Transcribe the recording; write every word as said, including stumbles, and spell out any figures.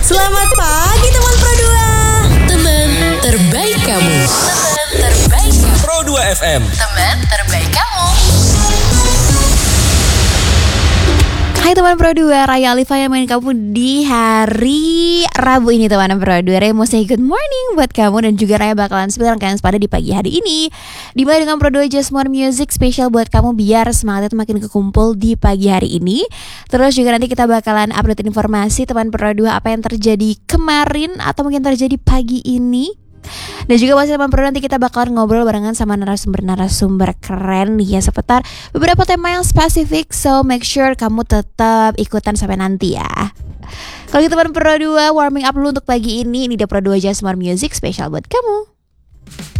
Selamat pagi teman Pro dua. Teman terbaik kamu. Teman terbaik kamu. Pro dua F M. Teman terbaik kamu. Hai teman Pro dua, Raya Alifa yang main kamu di hari Rabu ini teman Pro dua. Raya mau say good morning buat kamu dan juga Raya bakalan spill rangkaian pada di pagi hari ini. Dimulai dengan Pro dua Just More Music spesial buat kamu biar semangatnya makin kekumpul di pagi hari ini. Terus juga nanti kita bakalan update informasi teman Pro dua apa yang terjadi kemarin atau mungkin terjadi pagi ini. Dan juga masih teman Pro nanti kita bakalan ngobrol barengan sama narasumber-narasumber keren nih ya seputar beberapa tema yang spesifik. So make sure kamu tetap ikutan sampai nanti ya. Kalau gitu teman Pro dua warming up dulu untuk pagi ini. Ini dia Pro dua Just More Music spesial buat kamu.